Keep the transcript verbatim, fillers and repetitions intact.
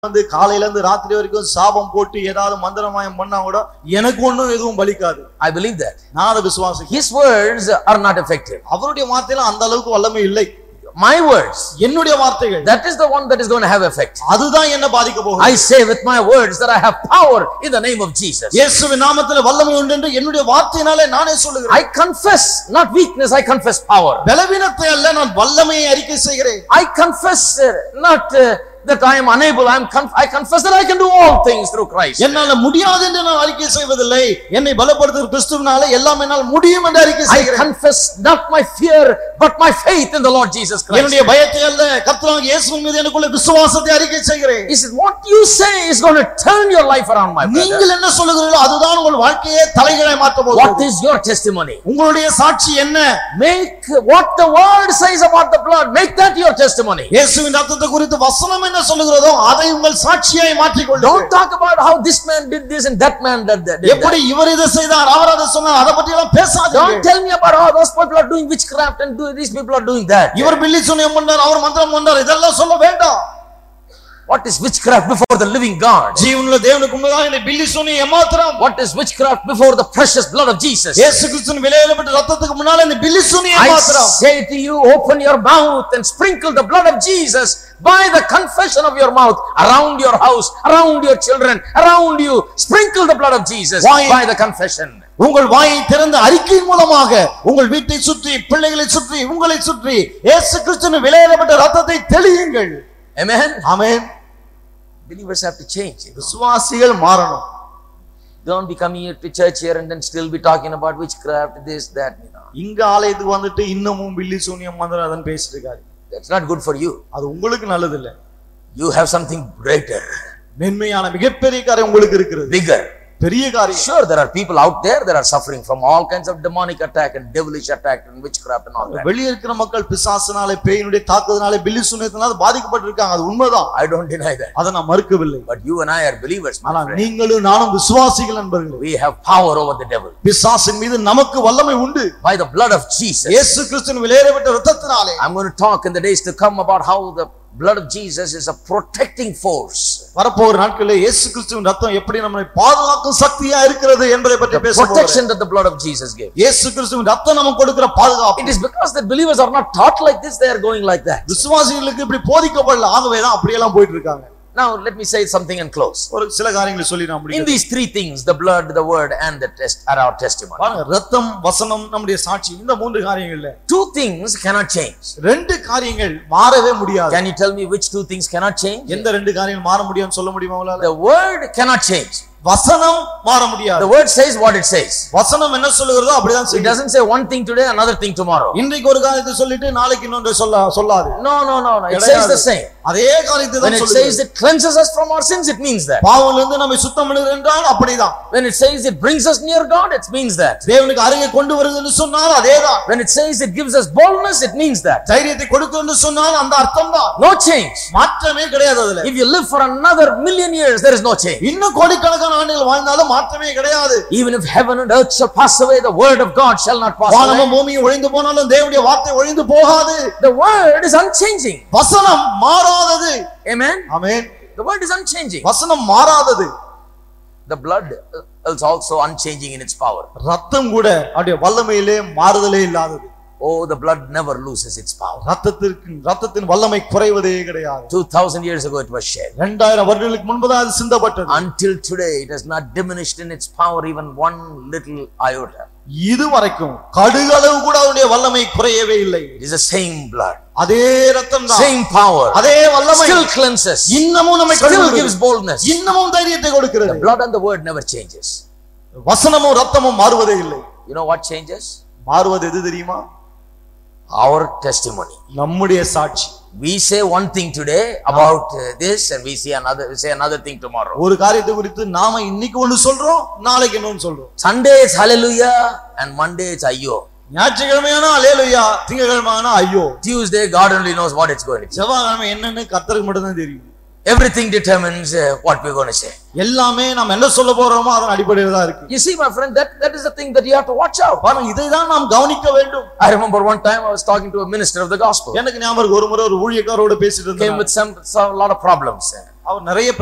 வந்து காலையில இருந்து ராத்திரி வரைக்கும் சாபம் போட்டு ஏதாவது மந்திரமாயம் பண்ணா கூட எனக்கு ஒண்ணும் எதுவும் பலிக்காது. I believe that. நான் அதை விசுவாசிக்கிறேன். His words are not effective. அவருடைய வார்த்தையில அந்த அளவுக்கு வல்லமை இல்லை. My words, என்னுடைய வார்த்தைகள், that is the one that is going to have effect. அதுதான் என்ன பாதிக்க போகுது. I say with my words that I have power in the name of Jesus. இயேசுவின் நாமத்திலே வல்லமை உண்டு என்று என்னுடைய வார்த்தையினாலே நானே சொல்லுகிறேன். I confess not weakness, I confess power. பலவீனத்தை அல்ல, நான் வல்லமையை அறிக்கை செய்கிறேன். I confess uh, not uh, that I am unable, I am conf- I confess that I can do all things through Christ. என்னால முடியாது என்று நான் அறிக்கை செய்வதில்லை, என்னை பலப்படுத்துகிற கிறிஸ்துவினாலே எல்லாம் என்னால் முடியும் என்று அறிக்கை I செய்கிறேன். confess not my fear but my faith in the Lord Jesus Christ. என்னுடைய பயத்தை அல்ல, கர்த்தராகிய இயேசுவின் மீது எனக்குள்ள விசுவாசத்தை அறிக்கை செய்கிறேன். He said what you say is going to turn your life around, my brother. நீங்கள் என்ன சொல்லுகிறீர்களோ அதுதான் உங்கள் வாழ்க்கையை தலைகீழாய் மாற்ற What போகிறது. is your testimony? உங்களுடைய சாட்சி என்ன? Make what the word says about the blood, make that your testimony. இயேசுவின் ரத்தத்தை குறித்து வசனம் என்ன சொல்லுகிறதோ அதை உங்கள் சாட்சியாய் மாற்றிக் Don't கொள்ளுங்கள். talk about how this man did this and that man did that. did எப்படி that. இவர் இதை செய்தார் அவர் அதை சொன்னார் அதை பற்றி எல்லாம் Don't பேசாதீங்க. tell me about how those people are doing witchcraft and do, these people are doing that. இவர் பில்லி சூனியம் பண்ணார் அவர் மந்திரம் பண்ணார் இதெல்லாம் சொல்ல வேண்டாம். What is witchcraft before the living God? ஜீவனுள்ள தேவனுக்கு முன்னதாக இந்த பில்லி சூனியம் ஏமாத்திரம். What is witchcraft before the precious blood of Jesus? இயேசு கிறிஸ்துவின் விலையேறப்பட்ட ரத்தத்துக்கு முன்னால இந்த பில்லி சூனியம் I ஏமாத்திரம். say to you, open your mouth and sprinkle the blood of Jesus by the confession of your mouth around your house, around your children, around you. Sprinkle the blood of Jesus Why? by the confession. உங்கள் வாயை திறந்த அறிக்கையின் மூலமாக உங்கள் வீட்டை சுற்றி பிள்ளைகளை சுற்றி உங்களை சுற்றி இயேசு கிறிஸ்துவின் விலையேறப்பட்ட ரத்தத்தை தெளியுங்கள். Amen. Amen. Believers have to change. விசுவாசிகள் மாறணும். Don't be coming here to church here and then still be talking about witchcraft, this, that. You know. இங்க ஆலயத்துக்கு வந்துட்டு இன்னமும் பில்லி சூனியம் மந்திரம் அதன் பேசிட்டு இருக்காரு. That's not good for you. அது உங்களுக்கு நல்லது இல்ல. You have something greater, மென்மையான மிகப்பெரிய காரியம் உங்களுக்கு இருக்கிறது. bigger. பெரிய காரியம். Sure, there are people out there that are suffering from all kinds of demonic attack and devilish attack and witchcraft and all that. வெளிய இருக்கிற மக்கள் பிசாசினாலே பேயினுடைய தாக்குதனாலே பில்லி சூனியத்தினால பாதிக்கப்பட்டிருக்காங்க. அது உண்மைதான். I don't deny that. அதை நான் மறுக்கவில்லை. But you and I are believers, my ஆனா friend. நீங்களும் நானும் விசுவாசிகள் நண்பர்களே. We have power over the devil. பிசாசின் மீது நமக்கு வல்லமை உண்டு. By the blood of Jesus. இயேசு கிறிஸ்துவின் விலையேறப்பட்ட இரத்தத்தினாலே. I'm going to talk in the days to come about how the blood of Jesus is a protecting force. வரப்போகிற நாட்களிலே இயேசு கிறிஸ்துவின் ரத்தம் எப்படி நம்மை பாதுகாக்கும் சக்தியா இருக்கிறது என்பதை பற்றி The பேச protection போகிறேன். that the blood of Jesus gave. இயேசு கிறிஸ்துவின் ரத்தம் நமக்கு கொடுக்கிற பாதுகாப்பு. It is because the believers are not taught like this, they are going like that. விசுவாசிகளுக்கு இப்படி போதிக்கப்படல, ஆகவே தான் அப்படியே எல்லாம் போயிட்டு இருக்காங்க. Now let me say something and close. ஒரு சில காரியங்களை சொல்லி நான் In முடிக்கிறேன். these three things, the blood, the word and the test are our testimony. பாருங்க, ரத்தம், வசனம், நம்முடைய சாட்சி, இந்த மூன்று காரியங்கள்ல Two things cannot change. ரெண்டு காரியங்கள் மாறவே முடியாது. Can you tell me which two things cannot change? எந்த ரெண்டு காரியங்கள் மாற முடியும்னு சொல்ல முடியுமா உங்களால? The word cannot change. வசனம் மாற முடியாது. The word says what it says. வசனம் என்ன சொல்லுகிறதோ அப்படிதான் It செய்யும். doesn't say one thing today, another thing tomorrow. இன்றைக்கு ஒரு காரியத்தை சொல்லிட்டு நாளைக்கு இன்னொன்று சொல்ல சொல்லாது. No, no, no, no. It says the same. அதே காரியத்தை When தான் it சொல்லுது. says it cleanses us from our sins, it means that. பாவத்திலிருந்து நம்மை சுத்தம் பண்ணுகிறது என்றால் அப்படிதான். When it says it brings us near God, it means that. தேவனுக்கு அருகே கொண்டு வருதுன்னு சொன்னால் அதேதான். When it says it gives us boldness, it means that. தைரியத்தை கொடுக்குன்னு சொன்னால் அந்த அர்த்தம் தான். No change. மாற்றமே கிடையாது அதுல. If you live for another million years, there is no change. இன்னும் கோடிக்கணக்கான ஆண்டுகள் வாழ்ந்தாலும் மாற்றமே கிடையாது. Even if heaven and earth shall pass away, the word of God shall not pass away. வானமும் பூமியும் ஒழிந்து போனாலும் தேவனுடைய வார்த்தை ஒழிந்து போகாது. The word is unchanging. வசனம் மாறாதது. Amen. Amen. The word is unchanging. வசனம் மாறாதது. The blood is also unchanging in its power. ரத்தம் கூட அப்படியே வல்லமையிலே மாறுதலே இல்லாதது. Oh, the blood never loses its power. ரத்தத்திற்கு ரத்தத்தின் வல்லமை குறைவதே கிடையாது. two thousand years ago it was shed. இரண்டாயிரம் வருடங்களுக்கு முன்பதாக அது சிந்தப்பட்டது. Until today it has not diminished in its power even one little iota. இதுவரைக்கும் கடுகளவு கூட அதனுடைய வல்லமை குறையவே இல்லை. It is the same blood. அதே ரத்தம் தான். Same power. அதே வல்லமை. Still cleanses. இன்னமும் நம்மை Still கழுவுகிறது. gives boldness. இன்னமும் தைரியத்தை கொடுக்கிறது. The blood and the word never changes. வசனமும் ரத்தமும் மாறுவதே இல்லை. You know what changes? மாறுவது எது தெரியுமா? Our testimony. நம்முடைய சாட்சி. We say one thing today about uh, this and we see another we say another thing tomorrow. ஒரு காரியத்தை குறித்து நாம இன்னைக்கு ஒன்னு சொல்றோம், நாளைக்கு இன்னொன்னு சொல்றோம். Sunday it's hallelujah and Monday it's ayyo. ஞாயிற்றுக்கிழமையானா அல்லேலூயா, திங்கட்கிழமையானா ஐயோ. Tuesday God only knows what it's going to be. செவ்வாய்க்கிழமை என்னன்னு கர்த்தருக்கு மட்டும் தான் தெரியும். Everything determines uh, what we're going to say. எல்லாமே நாம் என்ன சொல்ல போறோமோ அதன் அடிப்படையில் தான் இருக்கு. You see, my friend, that that is the thing that you have to watch out. பாருங்க, இதை தான் நாம் கவனிக்க வேண்டும். I remember one time I was talking to a minister of the gospel. எனக்கு ஞாபகம் ஒரு முறை ஒரு ஊழியக்காரரோட பேசிட்டு Came இருந்தேன். with some, some lot of problems. அவர் நிறைய